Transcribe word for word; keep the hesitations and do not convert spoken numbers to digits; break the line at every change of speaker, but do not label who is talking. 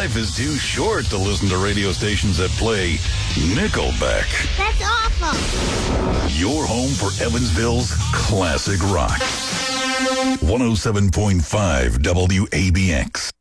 life is too short to listen to radio stations that play Nickelback.
That's awful.
Your home for Evansville's classic rock. one oh seven point five W A B X.